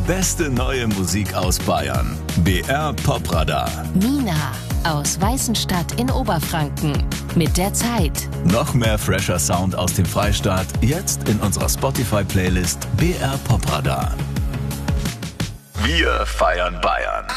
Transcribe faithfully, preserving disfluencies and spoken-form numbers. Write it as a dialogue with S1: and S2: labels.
S1: beste neue Musik aus Bayern. B R Popradar.
S2: Nina aus Weißenstadt in Oberfranken mit der Zeit.
S1: Noch mehr fresher Sound aus dem Freistaat, jetzt in unserer Spotify-Playlist B R Popradar. Wir feiern Bayern.